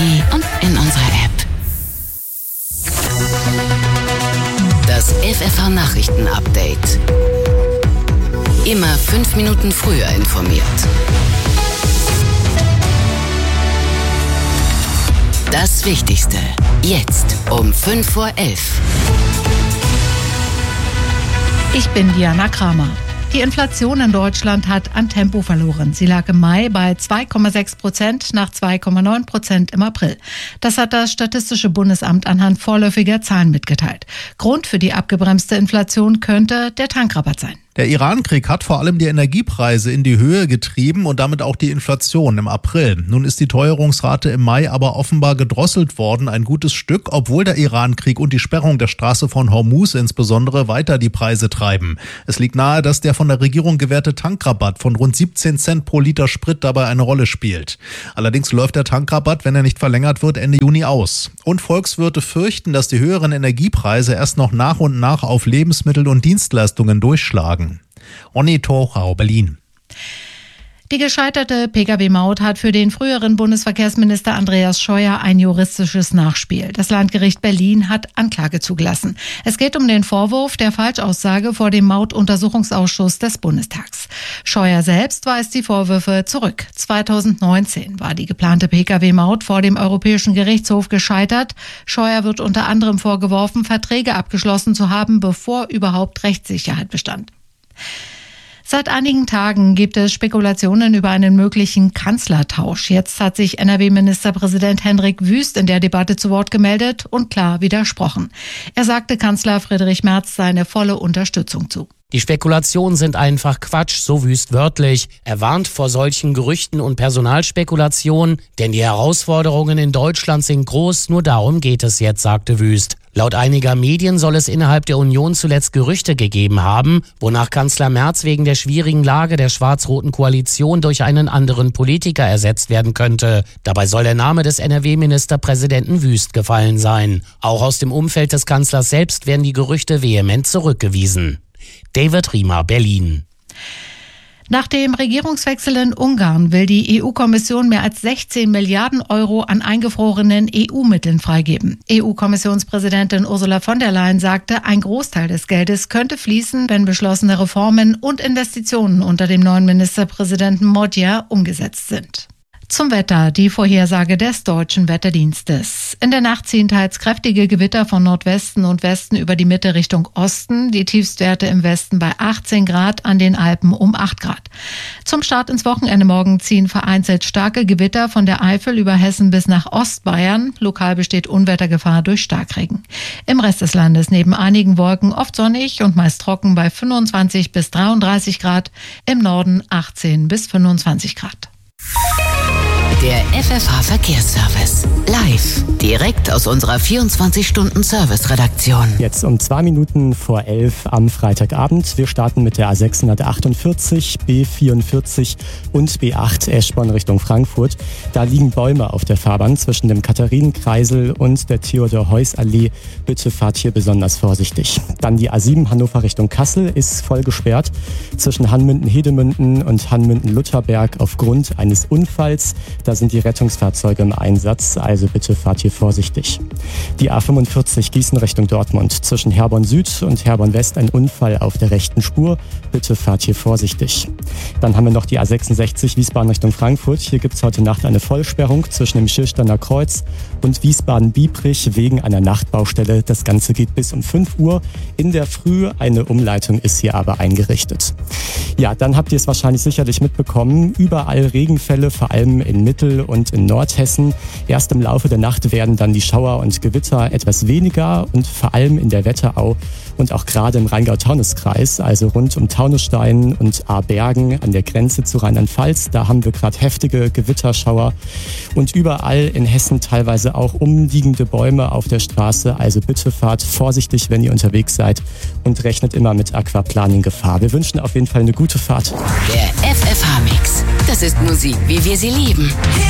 Handy und in unserer App. Das FFH Nachrichten-Update. Immer 5 Minuten früher informiert. Das Wichtigste. Jetzt um 5:11 Uhr. Ich bin Diana Kramer. Die Inflation in Deutschland hat an Tempo verloren. Sie lag im Mai bei 2,6% nach 2,9% im April. Das hat das Statistische Bundesamt anhand vorläufiger Zahlen mitgeteilt. Grund für die abgebremste Inflation könnte der Tankrabatt sein. Der Iran-Krieg hat vor allem die Energiepreise in die Höhe getrieben und damit auch die Inflation im April. Nun ist die Teuerungsrate im Mai aber offenbar gedrosselt worden, ein gutes Stück, obwohl der Iran-Krieg und die Sperrung der Straße von Hormuz insbesondere weiter die Preise treiben. Es liegt nahe, dass der von der Regierung gewährte Tankrabatt von rund 17 Cent pro Liter Sprit dabei eine Rolle spielt. Allerdings läuft der Tankrabatt, wenn er nicht verlängert wird, Ende Juni aus. Und Volkswirte fürchten, dass die höheren Energiepreise erst noch nach und nach auf Lebensmittel und Dienstleistungen durchschlagen. Onni Torchau, Berlin. Die gescheiterte Pkw-Maut hat für den früheren Bundesverkehrsminister Andreas Scheuer ein juristisches Nachspiel. Das Landgericht Berlin hat Anklage zugelassen. Es geht um den Vorwurf der Falschaussage vor dem Mautuntersuchungsausschuss des Bundestags. Scheuer selbst weist die Vorwürfe zurück. 2019 war die geplante Pkw-Maut vor dem Europäischen Gerichtshof gescheitert. Scheuer wird unter anderem vorgeworfen, Verträge abgeschlossen zu haben, bevor überhaupt Rechtssicherheit bestand. Seit einigen Tagen gibt es Spekulationen über einen möglichen Kanzlertausch. Jetzt hat sich NRW-Ministerpräsident Hendrik Wüst in der Debatte zu Wort gemeldet und klar widersprochen. Er sagte Kanzler Friedrich Merz seine volle Unterstützung zu. Die Spekulationen sind einfach Quatsch, so Wüst wörtlich. Er warnt vor solchen Gerüchten und Personalspekulationen, denn die Herausforderungen in Deutschland sind groß, nur darum geht es jetzt, sagte Wüst. Laut einiger Medien soll es innerhalb der Union zuletzt Gerüchte gegeben haben, wonach Kanzler Merz wegen der schwierigen Lage der schwarz-roten Koalition durch einen anderen Politiker ersetzt werden könnte. Dabei soll der Name des NRW-Ministerpräsidenten Wüst gefallen sein. Auch aus dem Umfeld des Kanzlers selbst werden die Gerüchte vehement zurückgewiesen. David Riemer, Berlin. Nach dem Regierungswechsel in Ungarn will die EU-Kommission mehr als 16 Milliarden Euro an eingefrorenen EU-Mitteln freigeben. EU-Kommissionspräsidentin Ursula von der Leyen sagte, ein Großteil des Geldes könnte fließen, wenn beschlossene Reformen und Investitionen unter dem neuen Ministerpräsidenten Magyar umgesetzt sind. Zum Wetter, die Vorhersage des Deutschen Wetterdienstes. In der Nacht ziehen teils kräftige Gewitter von Nordwesten und Westen über die Mitte Richtung Osten. Die Tiefstwerte im Westen bei 18 Grad, an den Alpen um 8 Grad. Zum Start ins Wochenende morgen ziehen vereinzelt starke Gewitter von der Eifel über Hessen bis nach Ostbayern. Lokal besteht Unwettergefahr durch Starkregen. Im Rest des Landes neben einigen Wolken oft sonnig und meist trocken bei 25 bis 33 Grad. Im Norden 18 bis 25 Grad. Der FFH Verkehrsservice. Live. Direkt aus unserer 24-Stunden-Service-Redaktion. Jetzt um 2 Minuten vor 11 am Freitagabend. Wir starten mit der A648, B44 und B8 Eschborn Richtung Frankfurt. Da liegen Bäume auf der Fahrbahn zwischen dem Katharinenkreisel und der Theodor-Heuss-Allee. Bitte fahrt hier besonders vorsichtig. Dann die A7 Hannover Richtung Kassel ist voll gesperrt. Zwischen Hanmünden-Hedemünden und Hanmünden-Lutherberg aufgrund eines Unfalls. Da sind die Rettungsfahrzeuge im Einsatz, also bitte fahrt hier vorsichtig. Die A45 Gießen Richtung Dortmund. Zwischen Herborn Süd und Herborn West ein Unfall auf der rechten Spur. Bitte fahrt hier vorsichtig. Dann haben wir noch die A66 Wiesbaden Richtung Frankfurt. Hier gibt es heute Nacht eine Vollsperrung zwischen dem Schilchsterner Kreuz und Wiesbaden-Biebrich wegen einer Nachtbaustelle. Das Ganze geht bis um 5 Uhr in der Früh. Eine Umleitung ist hier aber eingerichtet. Ja, dann habt ihr es wahrscheinlich sicherlich mitbekommen. Überall Regenfälle, vor allem in Mittel- und in Nordhessen. Erst im Laufe der Nacht werden dann die Schauer und Gewitter etwas weniger und vor allem in der Wetterau und auch gerade im Rheingau-Taunus-Kreis, also rund um Taunusstein und Ahrbergen an der Grenze zu Rheinland-Pfalz. Da haben wir gerade heftige Gewitterschauer und überall in Hessen teilweise auch umliegende Bäume auf der Straße. Also bitte fahrt vorsichtig, wenn ihr unterwegs seid und rechnet immer mit Aquaplaning-Gefahr. Wir wünschen auf jeden Fall eine gute Fahrt. Der FFH-Mix. Das ist Musik, wie wir sie lieben.